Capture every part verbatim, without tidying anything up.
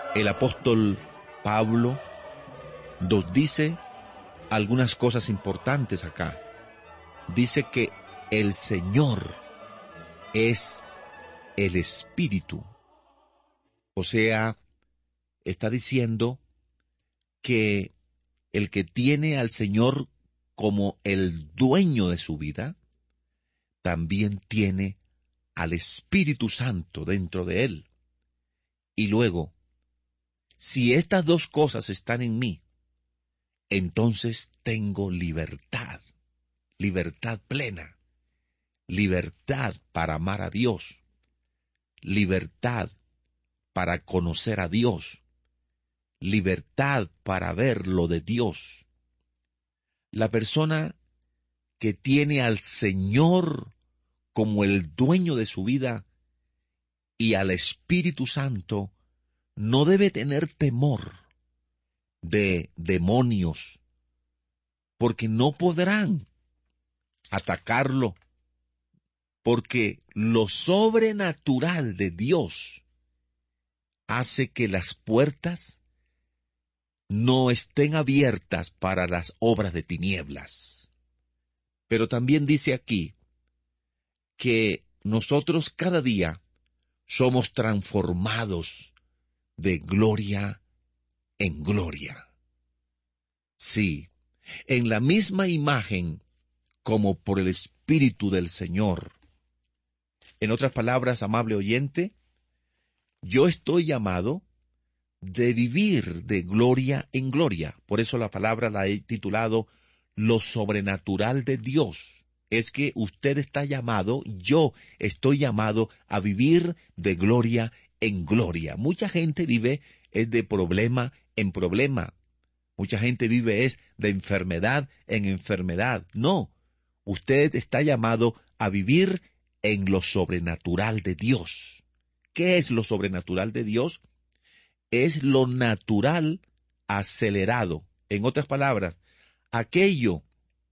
el apóstol Pablo nos dice algunas cosas importantes acá. Dice que el Señor es el Espíritu. O sea, está diciendo que el que tiene al Señor como el dueño de su vida, también tiene al Espíritu Santo dentro de él. Y luego, si estas dos cosas están en mí, entonces tengo libertad, libertad plena, libertad para amar a Dios, libertad para conocer a Dios, libertad para ver lo de Dios. La persona que tiene al Señor como el dueño de su vida y al Espíritu Santo no debe tener temor de demonios, porque no podrán atacarlo, porque lo sobrenatural de Dios hace que las puertas no estén abiertas para las obras de tinieblas. Pero también dice aquí que nosotros cada día somos transformados de gloria en gloria. Sí, en la misma imagen como por el Espíritu del Señor. En otras palabras, amable oyente, yo estoy llamado de vivir de gloria en gloria. Por eso la palabra la he titulado Lo sobrenatural de Dios. Es que usted está llamado, yo estoy llamado a vivir de gloria en gloria. Mucha gente vive es de problema en problema. Mucha gente vive es de enfermedad en enfermedad. No, usted está llamado a vivir en lo sobrenatural de Dios. ¿Qué es lo sobrenatural de Dios? Es lo natural acelerado. En otras palabras, aquello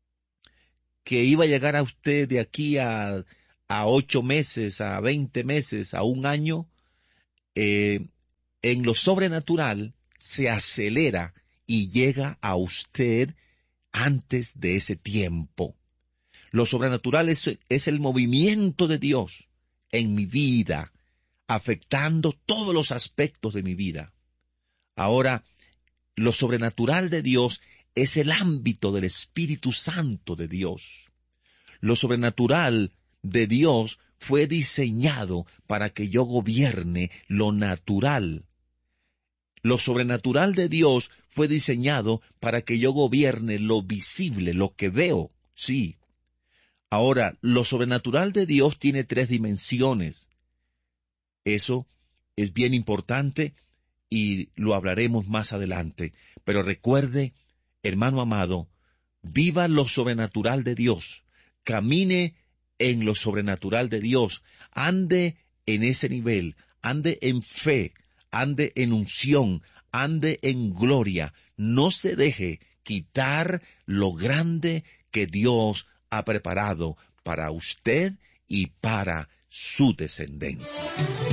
que iba a llegar a usted de aquí a, a ocho meses, a veinte meses, a un año, eh, en lo sobrenatural se acelera y llega a usted antes de ese tiempo. Lo sobrenatural es, es el movimiento de Dios en mi vida, afectando todos los aspectos de mi vida. Ahora, lo sobrenatural de Dios es el ámbito del Espíritu Santo de Dios. Lo sobrenatural de Dios fue diseñado para que yo gobierne lo natural. Lo sobrenatural de Dios fue diseñado para que yo gobierne lo visible, lo que veo, sí. Ahora, lo sobrenatural de Dios tiene tres dimensiones. Eso es bien importante y lo hablaremos más adelante. Pero recuerde, hermano amado, viva lo sobrenatural de Dios, camine en lo sobrenatural de Dios, ande en ese nivel, ande en fe, ande en unción, ande en gloria, no se deje quitar lo grande que Dios ha preparado para usted y para su descendencia.